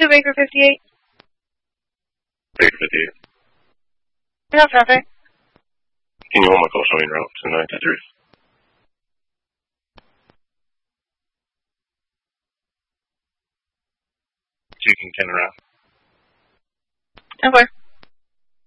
Baker 58. Baker 58. No traffic. Can you hold my call showing route to 923? You can turn around. Okay.